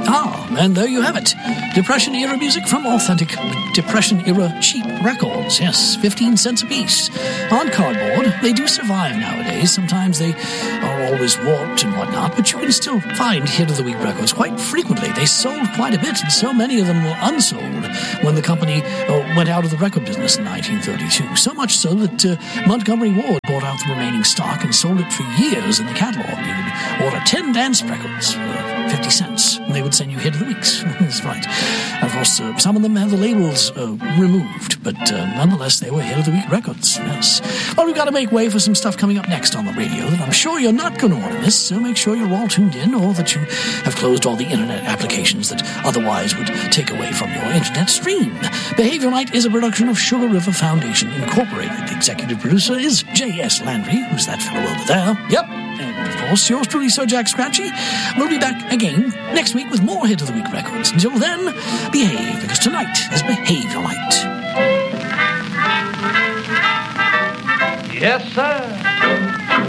And there you have it. Depression-era music from authentic Depression-era cheap records. Yes, 15 cents a piece. On cardboard, they do survive nowadays. Sometimes they are always warped and whatnot, but you can still find Hit of the Week records quite frequently. They sold quite a bit, and so many of them were unsold when the company went out of the record business in 1932. So much so that Montgomery Ward bought out the remaining stock and sold it for years in the catalog. You would order 10 dance records for 50 cents, and they would send you Hit of the Weeks. That's right. Of course, some of them had the labels removed, but nonetheless, they were Hit of the Week records. Yes. Well, we've got to make way for some stuff coming up next on the radio that I'm sure you're not going to want to miss, so make sure you're all tuned in, or that you have closed all the internet applications that otherwise would take away from your internet stream. Behavior Light is a production of Sugar River Foundation Incorporated. The executive producer is J.S. Landry, who's that fellow over there. Yep. And, of course, yours truly, Sir Jack Scratchy. We'll be back again next week with more Hit of the Week records. Until then, behave, because tonight is Behavior Light. Yes, sir.